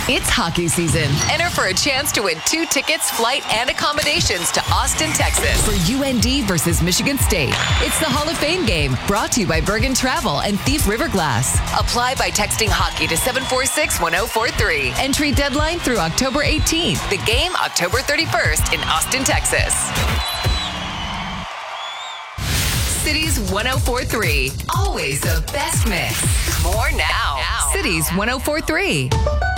It's hockey season. Enter for a chance to win 2 tickets, flight, and accommodations to Austin, Texas for UND versus Michigan State. It's the Hall of Fame game, brought to you by Bergen Travel and Thief River Glass. Apply by texting hockey to 746-1043. Entry deadline through October 18th. The game October 31st in Austin, Texas. Cities 104.3. Always the best mix. More now. Cities 104.3.